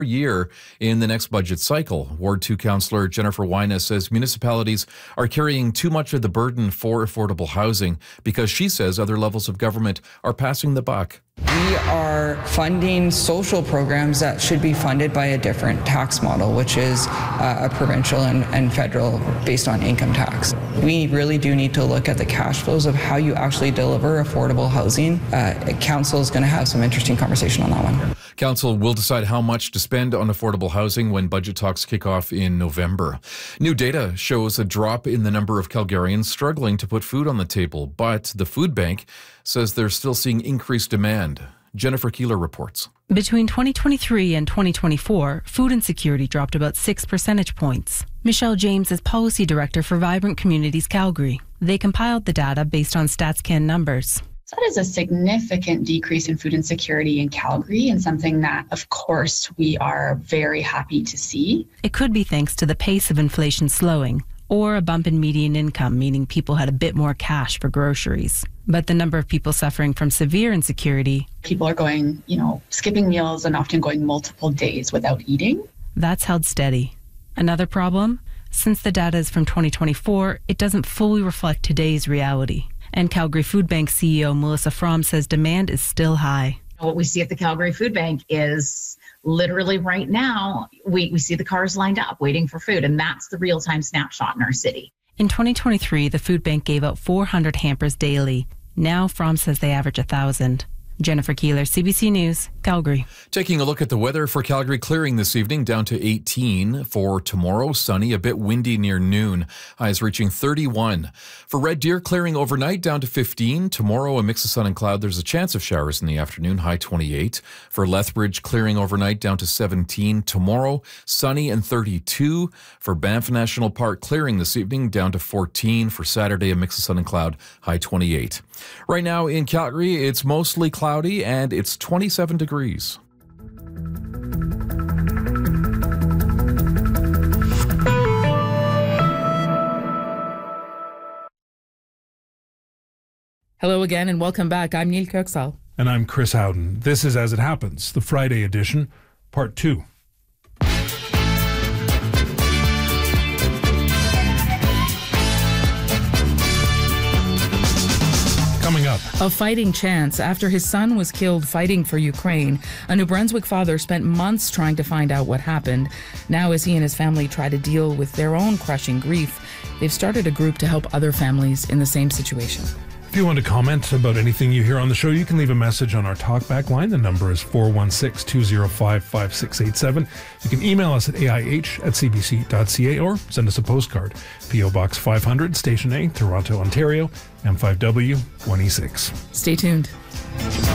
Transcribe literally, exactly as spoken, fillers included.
year in the next budget cycle. Ward two Councillor Jennifer Wyna says municipalities are carrying too much of the burden for affordable housing because she says other levels of government are passing the buck. We are funding social programs that should be funded by a different tax model, which is uh, a provincial and, and federal based on income tax. We really do need to look at the cash flows of how you actually deliver affordable housing. Uh, Council is going to have some interesting conversation on that one. Council will decide how much to spend on affordable housing when budget talks kick off in November. New data shows a drop in the number of Calgarians struggling to put food on the table, but the food bank says they're still seeing increased demand. Jennifer Keeler reports. Between twenty twenty-three and twenty twenty-four, food insecurity dropped about six percentage points. Michelle James is Policy Director for Vibrant Communities Calgary. They compiled the data based on StatsCan numbers. That is a significant decrease in food insecurity in Calgary and something that, of course, we are very happy to see. It could be thanks to the pace of inflation slowing or a bump in median income, meaning people had a bit more cash for groceries. But the number of people suffering from severe insecurity... People are going, you know, skipping meals and often going multiple days without eating. That's held steady. Another problem? Since the data is from twenty twenty-four, it doesn't fully reflect today's reality. And Calgary Food Bank C E O Melissa Fromm says demand is still high. What we see at the Calgary Food Bank is literally right now, we, we see the cars lined up waiting for food, and that's the real-time snapshot in our city. In twenty twenty-three, the food bank gave out four hundred hampers daily. Now Fromm says they average one thousand. Jennifer Keeler, C B C News, Calgary. Taking a look at the weather for Calgary, clearing this evening down to eighteen. For tomorrow, sunny, a bit windy near noon. Highs reaching thirty-one. For Red Deer, clearing overnight down to fifteen. Tomorrow, a mix of sun and cloud. There's a chance of showers in the afternoon, high twenty-eight. For Lethbridge, clearing overnight down to seventeen. Tomorrow, sunny and thirty-two. For Banff National Park, clearing this evening down to fourteen. For Saturday, a mix of sun and cloud, high twenty-eight. Right now in Calgary, it's mostly cloudy and it's twenty-seven degrees. Hello again and welcome back. I'm Neil Kirksall. And I'm Chris Howden. This is As It Happens, the Friday edition, part two. Coming up. A fighting chance. After his son was killed fighting for Ukraine, a New Brunswick father spent months trying to find out what happened. Now, as he and his family try to deal with their own crushing grief, they've started a group to help other families in the same situation. If you want to comment about anything you hear on the show, you can leave a message on our talkback line. The number is four one six, two zero five, five six eight seven. You can email us at A I H at C B C dot C A or send us a postcard. P O Box five hundred, Station A, Toronto, Ontario, M five W one E six. Stay tuned.